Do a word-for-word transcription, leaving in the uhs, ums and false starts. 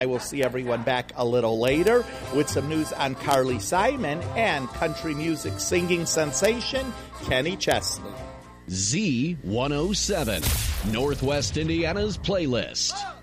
I will see everyone back a little later with some news on Carly Simon and country music singing sensation Kenny Chesney. Z one oh seven, Northwest Indiana's playlist.